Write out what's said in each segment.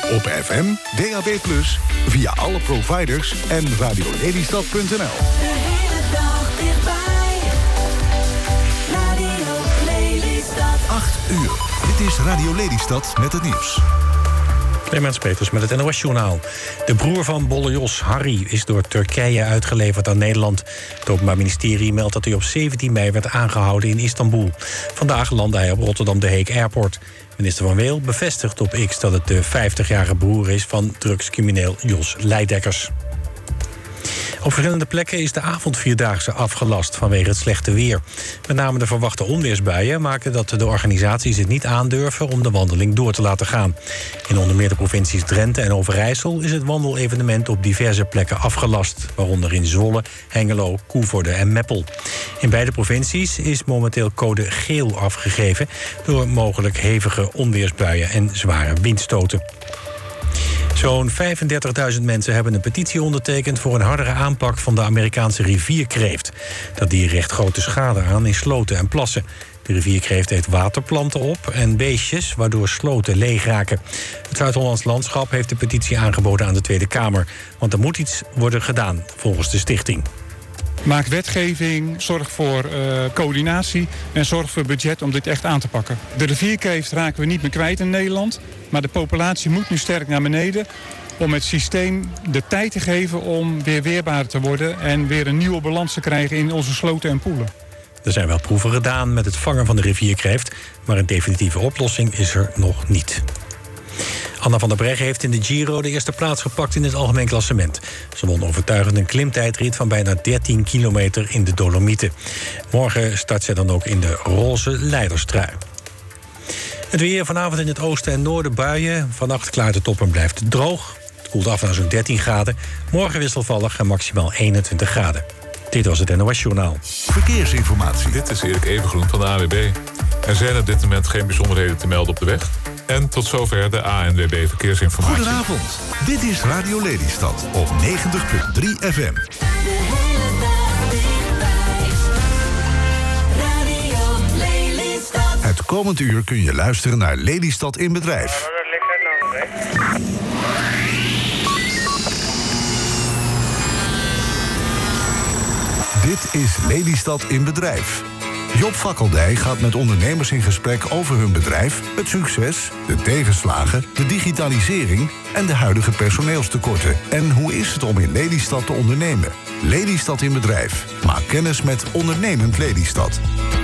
Op FM, DAB+, via alle providers en radiolelystad.nl. De hele dag dichtbij. Radio Lelystad. 8 uur. Dit is Radio Lelystad met het nieuws. Clemens Peters met het NOS-journaal. De broer van Bolle Jos, Harry, is door Turkije uitgeleverd aan Nederland. Het Openbaar Ministerie meldt dat hij op 17 mei werd aangehouden in Istanbul. Vandaag landde hij op Rotterdam de Hague Airport. Minister Van Weel bevestigt op X dat het de 50-jarige broer is van drugscrimineel Jos Leidekkers. Op verschillende plekken is de avondvierdaagse afgelast vanwege het slechte weer. Met name de verwachte onweersbuien maken dat de organisaties het niet aandurven om de wandeling door te laten gaan. In onder meer de provincies Drenthe en Overijssel is het wandelevenement op diverse plekken afgelast, waaronder in Zwolle, Hengelo, Koevoorde en Meppel. In beide provincies is momenteel code geel afgegeven door mogelijk hevige onweersbuien en zware windstoten. Zo'n 35.000 mensen hebben een petitie ondertekend voor een hardere aanpak van de Amerikaanse rivierkreeft. Dat dier richt grote schade aan in sloten en plassen. De rivierkreeft eet waterplanten op en beestjes, waardoor sloten leeg raken. Het Zuid-Hollands Landschap heeft de petitie aangeboden aan de Tweede Kamer. Want er moet iets worden gedaan, volgens de stichting. Maak wetgeving, zorg voor coördinatie en zorg voor budget om dit echt aan te pakken. De rivierkreeft raken we niet meer kwijt in Nederland, maar de populatie moet nu sterk naar beneden om het systeem de tijd te geven om weer weerbaar te worden en weer een nieuwe balans te krijgen in onze sloten en poelen. Er zijn wel proeven gedaan met het vangen van de rivierkreeft, maar een definitieve oplossing is er nog niet. Anna van der Breggen heeft in de Giro de eerste plaats gepakt in het algemeen klassement. Ze won overtuigend een klimtijdrit van bijna 13 kilometer in de Dolomieten. Morgen start zij dan ook in de roze leiderstrui. Het weer vanavond in het oosten en noorden buien. Vannacht klaart het op en blijft het droog. Het koelt af naar zo'n 13 graden. Morgen wisselvallig en maximaal 21 graden. Dit was het NOS-journaal. Verkeersinformatie. Dit is Erik Evengroen van de ANWB. Er zijn op dit moment geen bijzonderheden te melden op de weg. En tot zover de ANWB Verkeersinformatie. Goedenavond. Dit is Radio Lelystad op 90.3 FM. De hele dag dichtbij. Radio Lelystad. Het komend uur kun je luisteren naar Lelystad in bedrijf. Dit is Lelystad in bedrijf. Job Fakkeldij gaat met ondernemers in gesprek over hun bedrijf, het succes, de tegenslagen, de digitalisering en de huidige personeelstekorten. En hoe is het om in Lelystad te ondernemen? Lelystad in bedrijf. Maak kennis met Ondernemend Lelystad.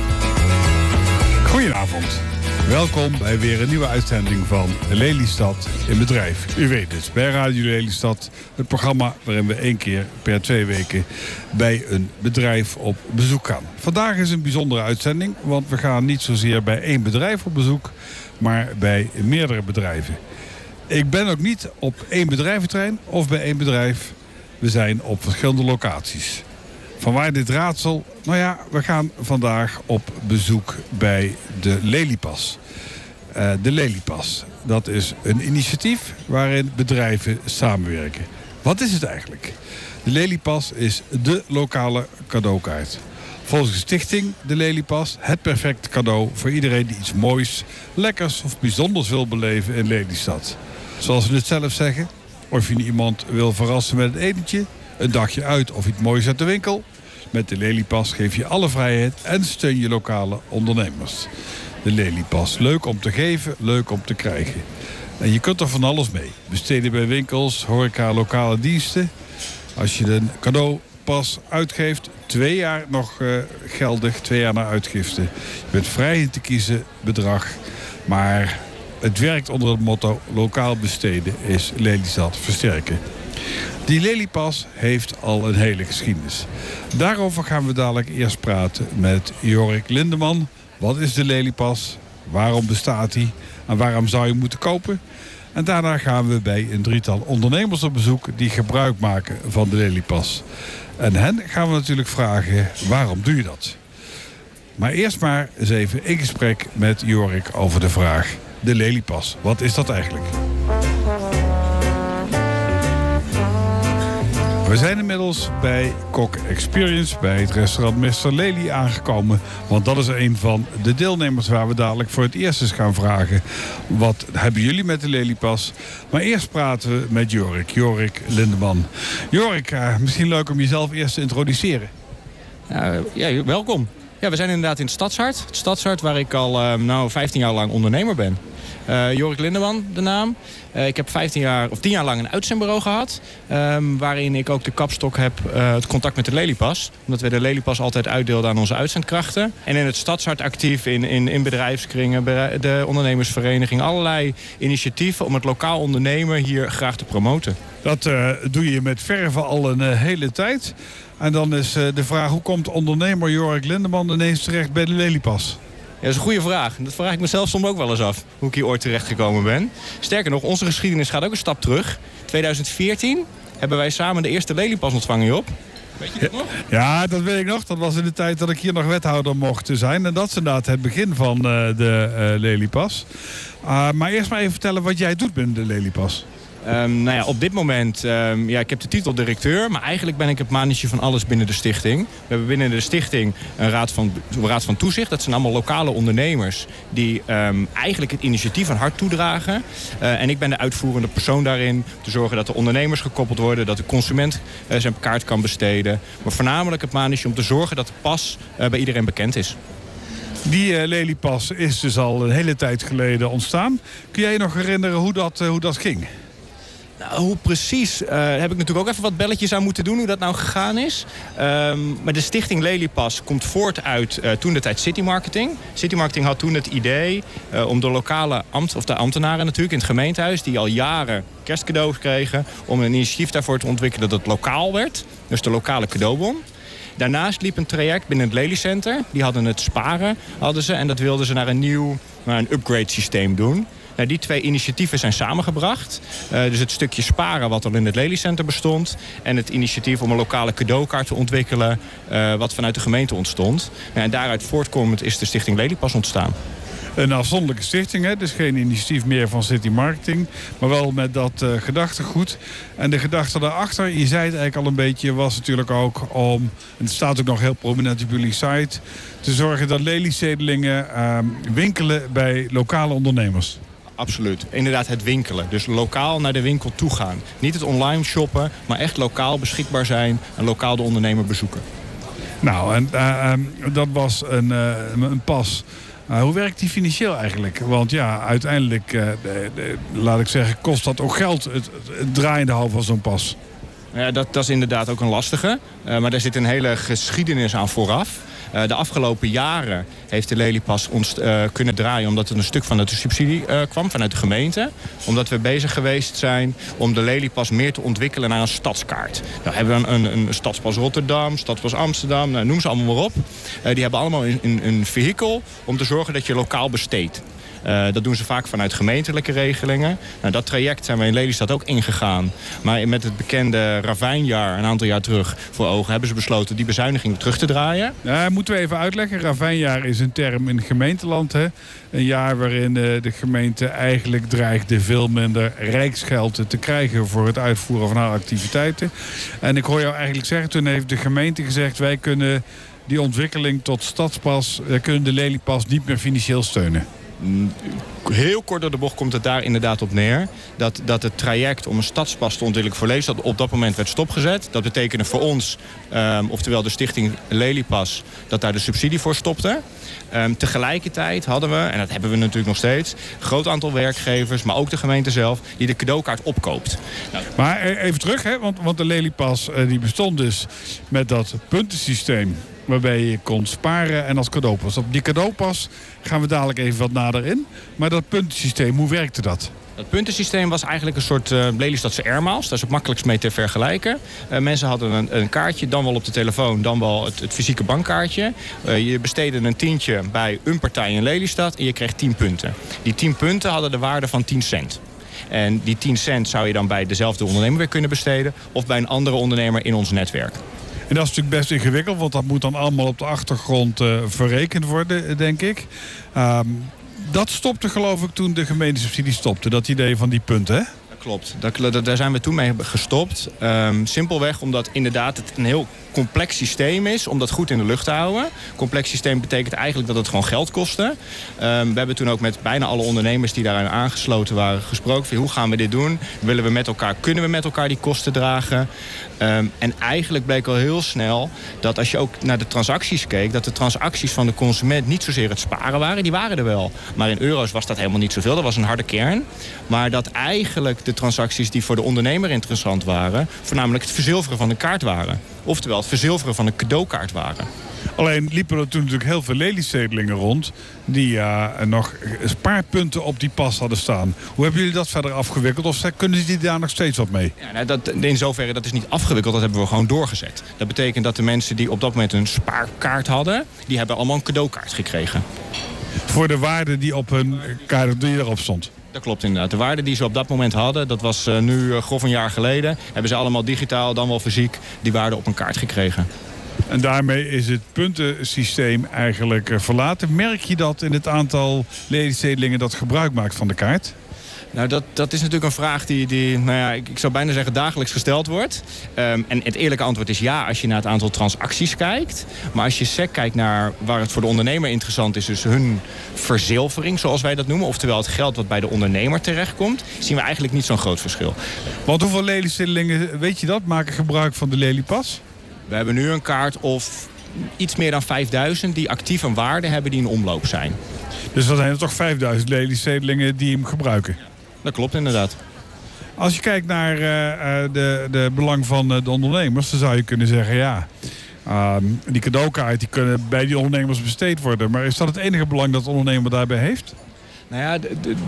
Goedenavond. Welkom bij weer een nieuwe uitzending van Lelystad in bedrijf. U weet het, bij Radio Lelystad, het programma waarin we 1 keer per 2 weken bij een bedrijf op bezoek gaan. Vandaag is een bijzondere uitzending, want we gaan niet zozeer bij 1 bedrijf op bezoek, maar bij meerdere bedrijven. Ik ben ook niet op 1 bedrijventerrein of bij 1 bedrijf. We zijn op verschillende locaties. Vanwaar dit raadsel? Nou ja, we gaan vandaag op bezoek bij de Lelypas. De Lelypas, dat is een initiatief waarin bedrijven samenwerken. Wat is het eigenlijk? De Lelypas is dé lokale cadeaukaart. Volgens de stichting de Lelypas het perfecte cadeau voor iedereen die iets moois, lekkers of bijzonders wil beleven in Lelystad. Zoals we het zelf zeggen, of je iemand wil verrassen met een etentje, een dagje uit of iets moois uit de winkel. Met de Lelypas geef je alle vrijheid en steun je lokale ondernemers. De Lelypas, leuk om te geven, leuk om te krijgen. En je kunt er van alles mee. Besteden bij winkels, horeca, lokale diensten. Als je een cadeaupas uitgeeft, 2 jaar nog geldig, 2 jaar na uitgifte. Je bent vrij in te kiezen bedrag, maar het werkt onder het motto lokaal besteden is Lelystad versterken. Die Lelypas heeft al een hele geschiedenis. Daarover gaan we dadelijk eerst praten met Jorik Lindeman. Wat is de Lelypas? Waarom bestaat die? En waarom zou je moeten kopen? En daarna gaan we bij een 3-tal ondernemers op bezoek die gebruik maken van de Lelypas. En hen gaan we natuurlijk vragen, waarom doe je dat? Maar eerst maar eens even in gesprek met Jorik over de vraag, de Lelypas. Wat is dat eigenlijk? We zijn inmiddels bij Kok Experience, bij het restaurant Mr. Lely aangekomen. Want dat is een van de deelnemers waar we dadelijk voor het eerst eens gaan vragen. Wat hebben jullie met de Lelypas? Maar eerst praten we met Jorik Lindeman. Jorik, misschien leuk om jezelf eerst te introduceren. Ja, welkom. Ja, we zijn inderdaad in het Stadshart. Het Stadshart waar ik al 15 jaar lang ondernemer ben. Jorik Lindeman, de naam. Ik heb 10 jaar lang een uitzendbureau gehad. Waarin ik ook de kapstok heb, het contact met de Lelypas. Omdat we de Lelypas altijd uitdeelden aan onze uitzendkrachten. En in het Stadshart actief in bedrijfskringen, de ondernemersvereniging. Allerlei initiatieven om het lokaal ondernemen hier graag te promoten. Dat doe je met verve al een hele tijd. En dan is de vraag, hoe komt ondernemer Jorik Lindeman ineens terecht bij de Lelypas? Ja, dat is een goede vraag. Dat vraag ik mezelf soms ook wel eens af, hoe ik hier ooit terecht gekomen ben. Sterker nog, onze geschiedenis gaat ook een stap terug. 2014 hebben wij samen de eerste Lelypas ontvangen, Job. Weet je dat nog? Ja, dat weet ik nog. Dat was in de tijd dat ik hier nog wethouder mocht zijn. En dat is inderdaad het begin van de Lelypas. Maar eerst maar even vertellen wat jij doet binnen de Lelypas. Op dit moment, ik heb de titel directeur, maar eigenlijk ben ik het mannetje van alles binnen de stichting. We hebben binnen de stichting een raad van toezicht. Dat zijn allemaal lokale ondernemers die eigenlijk het initiatief aan hart toedragen. En ik ben de uitvoerende persoon daarin. Te zorgen dat de ondernemers gekoppeld worden, dat de consument zijn kaart kan besteden. Maar voornamelijk het mannetje om te zorgen dat de pas bij iedereen bekend is. Die Lelypas is dus al een hele tijd geleden ontstaan. Kun jij je nog herinneren hoe dat ging? Nou, hoe precies, heb ik natuurlijk ook even wat belletjes aan moeten doen hoe dat nou gegaan is. Maar de stichting Lelypas komt voort uit toen de tijd City Marketing. City Marketing had toen het idee om de lokale de ambtenaren natuurlijk in het gemeentehuis, die al jaren kerstcadeaus kregen, om een initiatief daarvoor te ontwikkelen dat het lokaal werd. Dus de lokale cadeaubon. Daarnaast liep een traject binnen het Lely Center. Die hadden het sparen, en dat wilden ze naar een upgrade systeem doen. Nou, die twee initiatieven zijn samengebracht. Dus het stukje sparen wat al in het Lely Center bestond. En het initiatief om een lokale cadeaukaart te ontwikkelen wat vanuit de gemeente ontstond. En daaruit voortkomend is de stichting Lelypas ontstaan. Een afzonderlijke stichting, hè? Dus geen initiatief meer van City Marketing. Maar wel met dat gedachtegoed. En de gedachte daarachter, je zei het eigenlijk al een beetje, was natuurlijk ook om, en het staat ook nog heel prominent op jullie site, te zorgen dat Lelystedelingen winkelen bij lokale ondernemers. Absoluut. Inderdaad het winkelen. Dus lokaal naar de winkel toe gaan. Niet het online shoppen, maar echt lokaal beschikbaar zijn en lokaal de ondernemer bezoeken. Nou, en dat was een pas. Hoe werkt die financieel eigenlijk? Want ja, uiteindelijk, laat ik zeggen, kost dat ook geld, het draaiende houden van zo'n pas. Ja, dat is inderdaad ook een lastige. Maar daar zit een hele geschiedenis aan vooraf. De afgelopen jaren heeft de Lelypas ons kunnen draaien omdat er een stuk van de subsidie kwam vanuit de gemeente. Omdat we bezig geweest zijn om de Lelypas meer te ontwikkelen naar een stadskaart. Nou hebben we een stadspas Rotterdam, stadspas Amsterdam, noem ze allemaal maar op. Die hebben allemaal een vehikel om te zorgen dat je lokaal besteedt. Dat doen ze vaak vanuit gemeentelijke regelingen. Nou, dat traject zijn we in Lelystad ook ingegaan. Maar met het bekende ravijnjaar een aantal jaar terug voor ogen hebben ze besloten die bezuiniging terug te draaien. Ja, moeten we even uitleggen. Ravijnjaar is een term in het gemeenteland. Hè? Een jaar waarin de gemeente eigenlijk dreigde veel minder rijksgeld te krijgen voor het uitvoeren van haar activiteiten. En ik hoor jou eigenlijk zeggen, toen heeft de gemeente gezegd, wij kunnen die ontwikkeling tot stadspas, kunnen de Lelypas niet meer financieel steunen. Heel kort door de bocht komt het daar inderdaad op neer. Dat het traject om een stadspas te ontwikkelen voor Lelystad op dat moment werd stopgezet. Dat betekende voor ons, oftewel de stichting Lelypas, dat daar de subsidie voor stopte. Tegelijkertijd hadden we, en dat hebben we natuurlijk nog steeds, een groot aantal werkgevers, maar ook de gemeente zelf, die de cadeaukaart opkoopt. Nou. Maar even terug, hè? Want de Lelypas die bestond dus met dat puntensysteem waarbij je kon sparen en als cadeaupas. Op die cadeaupas gaan we dadelijk even wat nader in. Maar dat puntensysteem, hoe werkte dat? Het puntensysteem was eigenlijk een soort Lelystadse airmiles. Daar is het makkelijkst mee te vergelijken. Mensen hadden een kaartje, dan wel op de telefoon, dan wel het fysieke bankkaartje. Je besteedde een tientje bij een partij in Lelystad en je kreeg 10 punten. Die 10 punten hadden de waarde van 10 cent. En die 10 cent zou je dan bij dezelfde ondernemer weer kunnen besteden of bij een andere ondernemer in ons netwerk. En dat is natuurlijk best ingewikkeld, want dat moet dan allemaal op de achtergrond verrekend worden, denk ik. Dat stopte geloof ik toen de gemeentesubsidie stopte, dat idee van die punten, hè? klopt. Daar zijn we toen mee gestopt. Simpelweg omdat inderdaad het een heel complex systeem is om dat goed in de lucht te houden. Complex systeem betekent eigenlijk dat het gewoon geld kostte. We hebben toen ook met bijna alle ondernemers die daaraan aangesloten waren gesproken van hoe gaan we dit doen? Kunnen we met elkaar die kosten dragen? En eigenlijk bleek al heel snel dat als je ook naar de transacties keek, dat de transacties van de consument niet zozeer het sparen waren. Die waren er wel. Maar in euro's was dat helemaal niet zoveel. Dat was een harde kern. Maar dat eigenlijk de transacties die voor de ondernemer interessant waren, voornamelijk het verzilveren van een kaart waren. Oftewel het verzilveren van een cadeaukaart waren. Alleen liepen er toen natuurlijk heel veel Lelystedelingen rond die nog spaarpunten op die pas hadden staan. Hoe hebben jullie dat verder afgewikkeld? Of kunnen die daar nog steeds wat mee? Ja, in zoverre, dat is niet afgewikkeld, dat hebben we gewoon doorgezet. Dat betekent dat de mensen die op dat moment een spaarkaart hadden, die hebben allemaal een cadeaukaart gekregen. Voor de waarde die op hun kaart die erop stond? Dat klopt inderdaad. De waarde die ze op dat moment hadden, dat was nu grof een jaar geleden, hebben ze allemaal digitaal, dan wel fysiek, die waarde op een kaart gekregen. En daarmee is het puntensysteem eigenlijk verlaten. Merk je dat in het aantal Lelystedelingen dat gebruik maakt van de kaart? Nou, dat is natuurlijk een vraag die ik zou bijna zeggen dagelijks gesteld wordt. En het eerlijke antwoord is ja als je naar het aantal transacties kijkt. Maar als je sec kijkt naar waar het voor de ondernemer interessant is, dus hun verzilvering zoals wij dat noemen, oftewel het geld wat bij de ondernemer terechtkomt, zien we eigenlijk niet zo'n groot verschil. Want hoeveel Lelystedelingen, weet je dat, maken gebruik van de Lelypas? We hebben nu een kaart of iets meer dan 5000 die actief een waarde hebben die in omloop zijn. Dus dan zijn er toch 5000 Lelystedelingen die hem gebruiken? Dat klopt inderdaad. Als je kijkt naar de belang van de ondernemers, dan zou je kunnen zeggen die cadeaukaart die kunnen bij die ondernemers besteed worden. Maar is dat het enige belang dat de ondernemer daarbij heeft? Nou ja,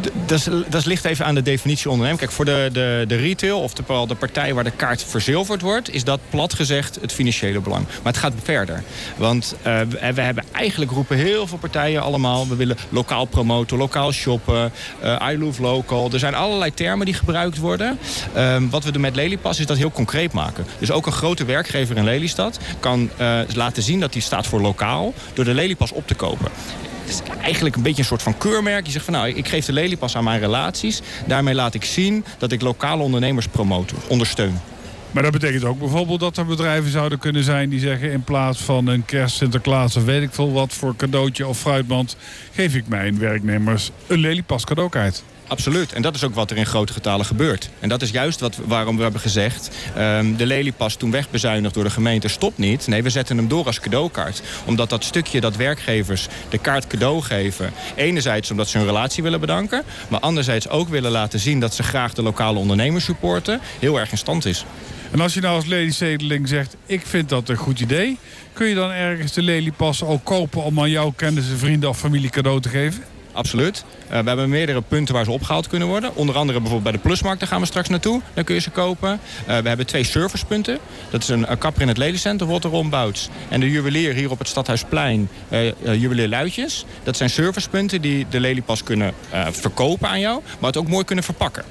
dat ligt even aan de definitie ondernemer. Kijk, voor de retail of de partij waar de kaart verzilverd wordt, is dat plat gezegd het financiële belang. Maar het gaat verder. Want we hebben eigenlijk roepen heel veel partijen allemaal, we willen lokaal promoten, lokaal shoppen, I love local. Er zijn allerlei termen die gebruikt worden. Wat we doen met Lelypas is dat heel concreet maken. Dus ook een grote werkgever in Lelystad kan laten zien dat die staat voor lokaal door de Lelypas op te kopen. Het is eigenlijk een beetje een soort van keurmerk. Je zegt van ik geef de Lelypas aan mijn relaties. Daarmee laat ik zien dat ik lokale ondernemers ondersteun. Maar dat betekent ook bijvoorbeeld dat er bedrijven zouden kunnen zijn die zeggen in plaats van een kerst, Sinterklaas of weet ik veel wat voor cadeautje of fruitmand, geef ik mijn werknemers een Lelypas cadeaukaart. Absoluut. En dat is ook wat er in grote getalen gebeurt. En dat is juist waarom we hebben gezegd, de Lelypas toen wegbezuinigd door de gemeente stopt niet. Nee, we zetten hem door als cadeaukaart. Omdat dat stukje dat werkgevers de kaart cadeau geven, enerzijds omdat ze hun relatie willen bedanken, maar anderzijds ook willen laten zien dat ze graag de lokale ondernemers supporten, heel erg in stand is. En als je nou als Lelystedeling zegt, ik vind dat een goed idee, kun je dan ergens de Lelypas ook kopen om aan jouw kennissen, vrienden of familie cadeau te geven? Absoluut. We hebben meerdere punten waar ze opgehaald kunnen worden. Onder andere bijvoorbeeld bij de Plusmarkt, daar gaan we straks naartoe. Daar kun je ze kopen. We hebben 2 servicepunten. Dat is een kapper in het Lelycentrum, Rotterdam Bouts. En de juwelier hier op het Stadhuisplein, juwelier Luitjes. Dat zijn servicepunten die de Lelypas kunnen verkopen aan jou, maar het ook mooi kunnen verpakken.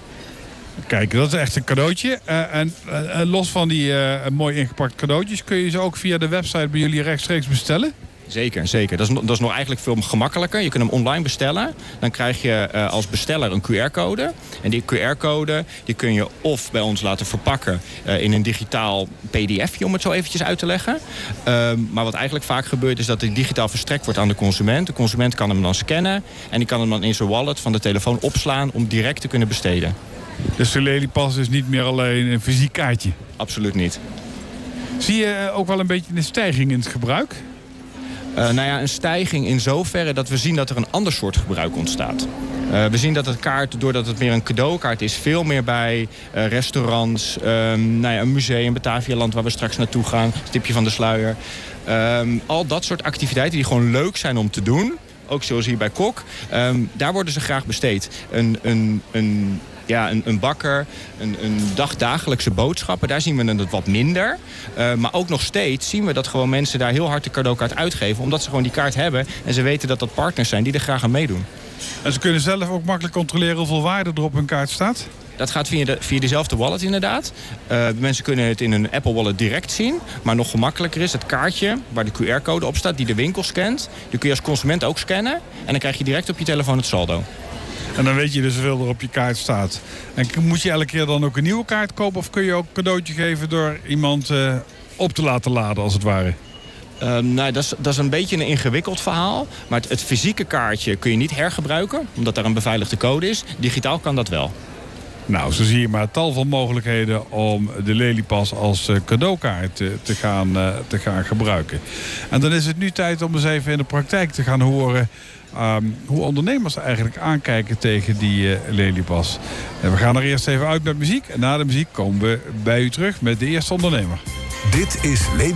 Kijk, dat is echt een cadeautje. En los van die mooi ingepakt cadeautjes, kun je ze ook via de website bij jullie rechtstreeks bestellen? Zeker. Dat is nog eigenlijk veel gemakkelijker. Je kunt hem online bestellen. Dan krijg je als besteller een QR-code. En die QR-code die kun je of bij ons laten verpakken in een digitaal pdfje, om het zo eventjes uit te leggen. Maar wat eigenlijk vaak gebeurt is dat die digitaal verstrekt wordt aan de consument. De consument kan hem dan scannen en die kan hem dan in zijn wallet van de telefoon opslaan om direct te kunnen besteden. Dus de Lelypas is niet meer alleen een fysiek kaartje? Absoluut niet. Zie je ook wel een beetje een stijging in het gebruik? Een stijging in zoverre dat we zien dat er een ander soort gebruik ontstaat. We zien dat het kaart, doordat het meer een cadeaukaart is, veel meer bij restaurants, een museum, Batavialand waar we straks naartoe gaan, stipje van de sluier. Al dat soort activiteiten die gewoon leuk zijn om te doen, ook zoals hier bij Kok, daar worden ze graag besteed. Een bakker, een dagdagelijkse boodschappen, daar zien we het wat minder. Maar ook nog steeds zien we dat gewoon mensen daar heel hard de cadeaukaart uitgeven, omdat ze gewoon die kaart hebben en ze weten dat dat partners zijn die er graag aan meedoen. En ze kunnen zelf ook makkelijk controleren hoeveel waarde er op hun kaart staat? Dat gaat via dezelfde wallet inderdaad. Mensen kunnen het in hun Apple Wallet direct zien. Maar nog gemakkelijker is het kaartje waar de QR-code op staat, die de winkel scant. Die kun je als consument ook scannen. En dan krijg je direct op je telefoon het saldo. En dan weet je dus hoeveel er op je kaart staat. En moet je elke keer dan ook een nieuwe kaart kopen? Of kun je ook een cadeautje geven door iemand op te laten laden, als het ware? Nou, dat is een beetje een ingewikkeld verhaal. Maar het fysieke kaartje kun je niet hergebruiken, omdat daar een beveiligde code is. Digitaal kan dat wel. Nou, zo zie je maar tal van mogelijkheden om de Lelypas als cadeaukaart te gaan gebruiken. En dan is het nu tijd om eens even in de praktijk te gaan horen hoe ondernemers eigenlijk aankijken tegen die Lelypas. En we gaan er eerst even uit met muziek. En na de muziek komen we bij u terug met de eerste ondernemer. Dit is